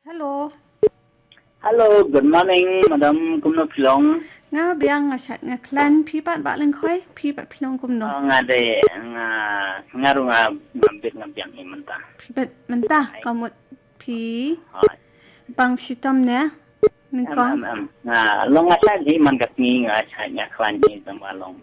Hello. Hello, good morning, Madam Kumno Pilong. Nga biang nga chat nga klan pipat ba lang khoi pipat pilong kumno. Nga de ngaru ngambit ngabiang imenta. Pipat menta kamut pi Hai. bang shitam ne. Min kong. Long nga sa ji man kat ni nga cha nya klan ni tama long.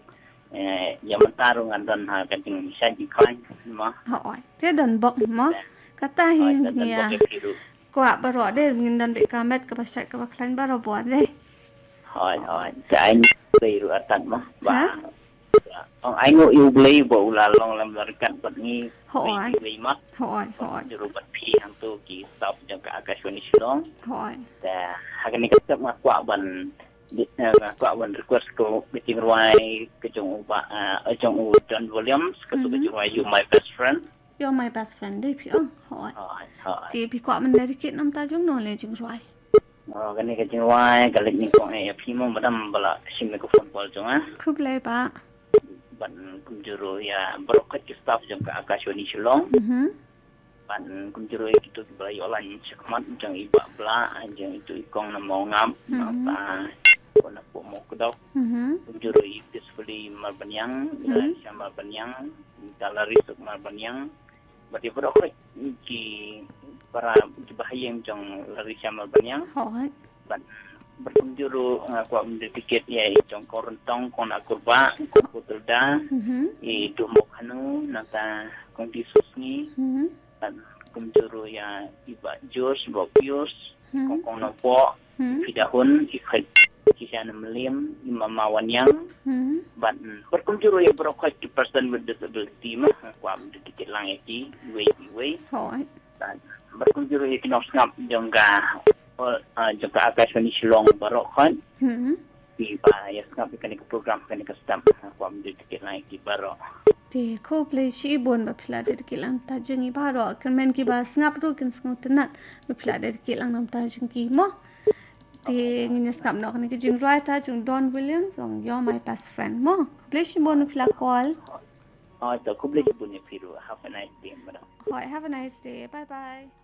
Ya mentaru ngadon ha kating sa ji klan ma. Hoi. Te dan bok mo. Kata hi ya. Kwa baro de ngin dan be kamet ka pasat ka klan baro buat de. Hai. Cha anh đi rồi tận mà. Ba. Ông anh ngồi yêu play bộ là long làm ra cắt bật ni. Hoi. Mất. Hoi. Rồi bật phi hàng tu kỳ stop cho cả cái số này xuống. Hoi. แต่หากนี่ก็จะมากว่าวันrequest ก็เป็นจริงว่าก็จงว่าจงจอห์นวิลเลียมส์ก็ตัวจงว่า you my best friend You're my best friend de pi ong. Hoi. Ti pi kwa man de kit nam ta jung no le jing roi. ก็นี่ก็จริงว่าก็เลยนี่ก็พี่มันมาดำบลาชิมก็โฟนคอลจง Krup le ba. บันกุมจูโรยาบล็อกก็สตาฟจงกับอากาศวันนี้ฉลองบันกุมจูโรยกิตุบลายอลันชักมัดจังอีบะบลาจังitu ikong na mau ngam mata kona po mo kudokกุมจูโรยpeacefully marbanyang siya marbanyang talarisok marbanyang bati bro ko ki para bahayang jang lari siya marbanyang Hoi. ban berkunjuru kwa mendetiket ya jang korontong kon akurba kutulda dumo kanu nata kondisus ni dan kunjuru ya iba jos bopius kong nopo pidahun ikhat kisah melim imamawan yang ban berkunjuru ya brokat to person with disability mah kwa mendetiket lang iti way Hoi. dan berkunjuru ya kinos ngap jangga jangka akaswani silong barok kan di ya ngap kan ke program kan ke stamp kwa mendetiket lang iti barok Ti ko play shi bon ba phla de kilang ta jengi baro kan men ki ba snap ru kan sngu tenat ba phla de kilang nam ta jeng ki mo ti ngin snap no kan ki jing right ta jung Don Williams on you're my best friend mo play shi bon phla call to kubli punya piru have a nice day madam have a nice day bye bye